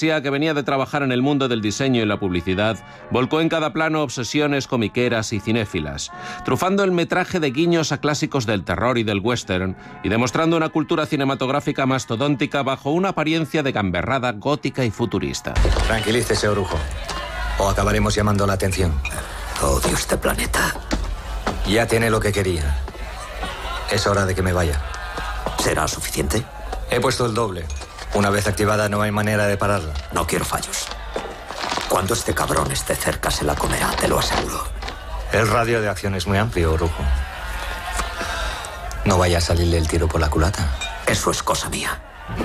Alexia, que venía de trabajar en el mundo del diseño y la publicidad, volcó en cada plano obsesiones comiqueras y cinéfilas, trufando el metraje de guiños a clásicos del terror y del western y demostrando una cultura cinematográfica mastodóntica bajo una apariencia de gamberrada gótica y futurista. Tranquilícese, Orujo, o acabaremos llamando la atención. Odio este planeta. Ya tiene lo que quería. Es hora de que me vaya. ¿Será suficiente? He puesto el doble. Una vez activada no hay manera de pararla. No quiero fallos. Cuando este cabrón esté cerca se la comerá, te lo aseguro. El radio de acción es muy amplio, Orujo. No vaya a salirle el tiro por la culata. Eso es cosa mía.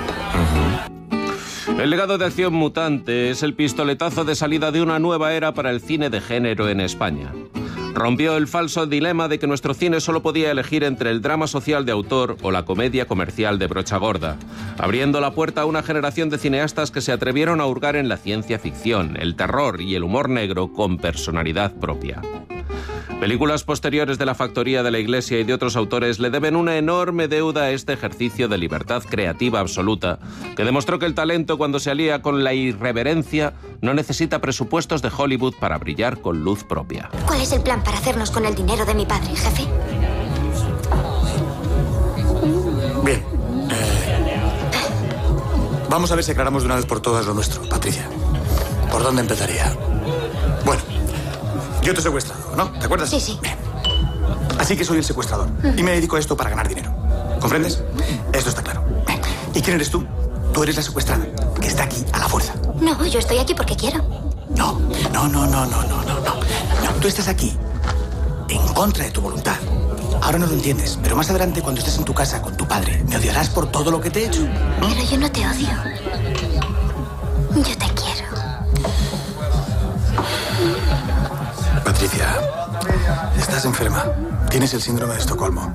El legado de Acción Mutante es el pistoletazo de salida de una nueva era para el cine de género en España. Rompió el falso dilema de que nuestro cine solo podía elegir entre el drama social de autor o la comedia comercial de brocha gorda, abriendo la puerta a una generación de cineastas que se atrevieron a hurgar en la ciencia ficción, el terror y el humor negro con personalidad propia. Películas posteriores de La Factoría de la Iglesia y de otros autores le deben una enorme deuda a este ejercicio de libertad creativa absoluta, que demostró que el talento, cuando se alía con la irreverencia, no necesita presupuestos de Hollywood para brillar con luz propia. ¿Cuál es el plan para hacernos con el dinero de mi padre, jefe? Bien. Vamos a ver si aclaramos de una vez por todas lo nuestro, Patricia. ¿Por dónde empezaría? Bueno, yo te he secuestrado, ¿no? ¿Te acuerdas? Sí, sí. Bien. Así que soy el secuestrador. Y me dedico a esto para ganar dinero. ¿Comprendes? Esto está claro. ¿Y quién eres tú? Tú eres la secuestrada, que está aquí a la fuerza. No, yo estoy aquí porque quiero. No. Tú estás aquí en contra de tu voluntad. Ahora no lo entiendes, pero más adelante, cuando estés en tu casa con tu padre, me odiarás por todo lo que te he hecho. Pero yo no te odio. Yo te quiero. Patricia, estás enferma. Tienes el síndrome de Estocolmo.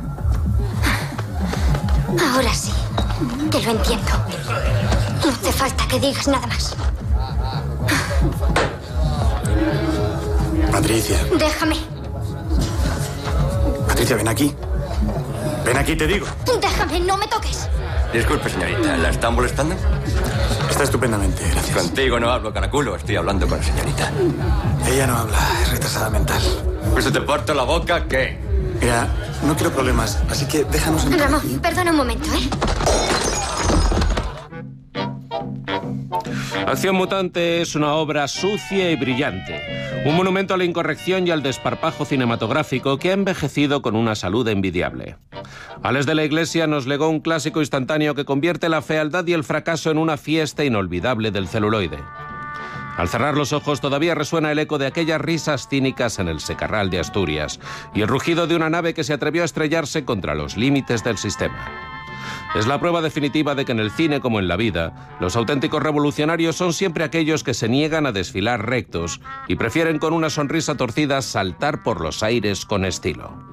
Ahora sí. Te lo entiendo. No hace falta que digas nada más. Patricia. Déjame. Patricia, ven aquí. Ven aquí, te digo. Déjame, no me toques. Disculpe, señorita, ¿la están molestando? Está estupendamente, gracias. Contigo no hablo, caraculo. Estoy hablando con la señorita. Ella no habla, es retrasada mental. Pues se te parto la boca, ¿qué? Mira, no quiero problemas, así que déjanos en paz. Ramón, perdona un momento, ¿eh? Acción Mutante es una obra sucia y brillante, un monumento a la incorrección y al desparpajo cinematográfico que ha envejecido con una salud envidiable. Alex de la Iglesia nos legó un clásico instantáneo que convierte la fealdad y el fracaso en una fiesta inolvidable del celuloide. Al cerrar los ojos todavía resuena el eco de aquellas risas cínicas en el secarral de Asturias y el rugido de una nave que se atrevió a estrellarse contra los límites del sistema. Es la prueba definitiva de que en el cine como en la vida, los auténticos revolucionarios son siempre aquellos que se niegan a desfilar rectos y prefieren con una sonrisa torcida saltar por los aires con estilo.